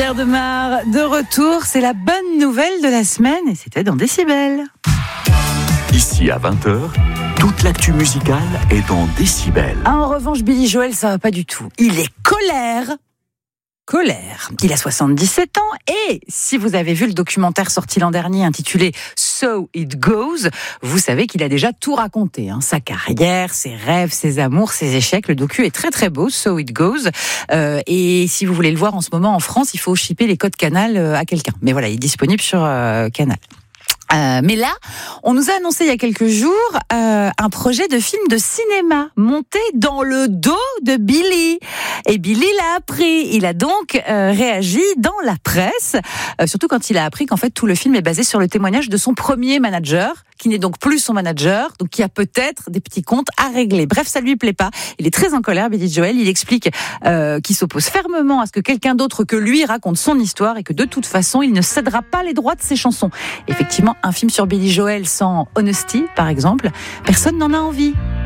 Pierre Demar, de retour, c'est la bonne nouvelle de la semaine et c'était dans Décibel. Ici à 20h, toute l'actu musicale est dans Décibel. En revanche, Billy Joel, ça va pas du tout. Il est colère. Il a 77 ans et si vous avez vu le documentaire sorti l'an dernier intitulé So It Goes, vous savez qu'il a déjà tout raconté. Sa carrière, ses rêves, ses amours, ses échecs. Le docu est très très beau, So It Goes. Et si vous voulez le voir en ce moment en France, il faut shipper les codes Canal à quelqu'un. Mais voilà, il est disponible sur Canal. Mais là, on nous a annoncé il y a quelques jours un projet de film de cinéma monté dans le dos de Billy. Et Billy l'a appris. Il a donc réagi dans la presse, surtout quand il a appris qu'en fait tout le film est basé sur le témoignage de son premier manager, qui n'est donc plus son manager, donc qui a peut-être des petits comptes à régler. Bref, ça lui plaît pas. Il est très en colère, Billy Joel. Il explique qu'il s'oppose fermement à ce que quelqu'un d'autre que lui raconte son histoire et que de toute façon, il ne cédera pas les droits de ses chansons. Effectivement, un film sur Billy Joel sans Honesty, par exemple, personne n'en a envie.